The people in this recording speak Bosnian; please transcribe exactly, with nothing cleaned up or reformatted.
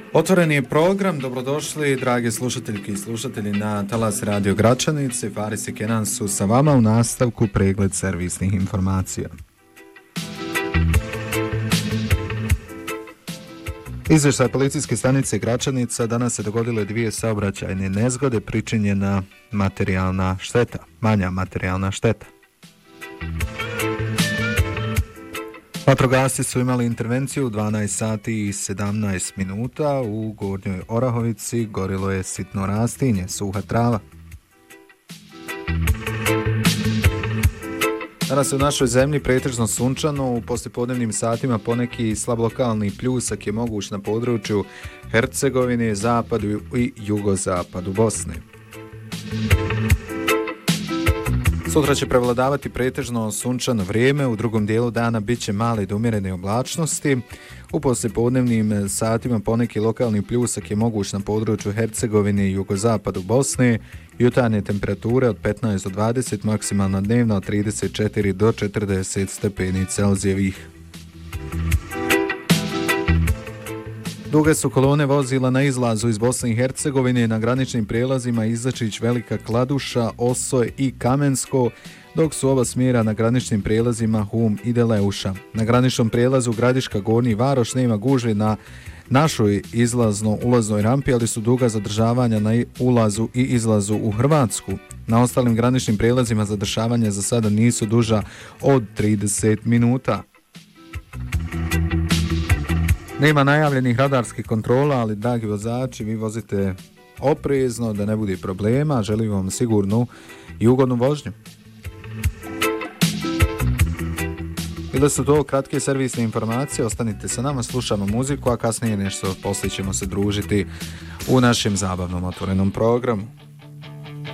Otvoreni je program, dobrodošli drage slušateljke i slušatelji na Talas Radio Gračanice. Faris i Kenan su sa vama, u nastavku pregled servisnih informacija. Izvještaj policijske stanice Gračanica: danas se dogodile dvije saobraćajne nezgode, pričinjena materijalna šteta, manja materijalna šteta. Vatrogasci su imali intervenciju u dvanaest sati i sedamnaest minuta. U Gornjoj Orahovici gorilo je sitno rastinje, suha trava. Danas je u našoj zemlji pretežno sunčano, u poslijepodnevnim satima poneki slabolokalni pljusak je moguć na području Hercegovine, zapadu i jugozapadu Bosne. Sutra će prevladavati pretežno sunčano vrijeme, u drugom dijelu dana bit će male do umjerene oblačnosti. U poslijepodnevnim satima poneki lokalni pljusak je moguć na području Hercegovine i jugozapadu Bosne. Jutarnje temperature od petnaest do dvadeset, maksimalna dnevna od trideset četiri do četrdeset stepeni Celzijevih. Duge su kolone vozila na izlazu iz Bosne i Hercegovine na graničnim prijelazima Izačić, Velika Kladuša, Osoj i Kamensko, dok su ova smjera na graničnim prijelazima Hum i Deleuša. Na graničnom prijelazu Gradiška, Gornji Varoš nema gužve na našoj izlazno-ulaznoj rampi, ali su duga zadržavanja na ulazu i izlazu u Hrvatsku. Na ostalim graničnim prijelazima zadržavanja za sada nisu duža od trideset minuta. Nema najavljenih radarskih kontrola, ali dragi vozači, vi vozite oprezno da ne bude problema. Želim vam sigurnu i ugodnu vožnju. Bile su to kratke servisne informacije, ostanite sa nama, slušamo muziku, a kasnije nešto poslije ćemo se družiti u našem zabavnom otvorenom programu.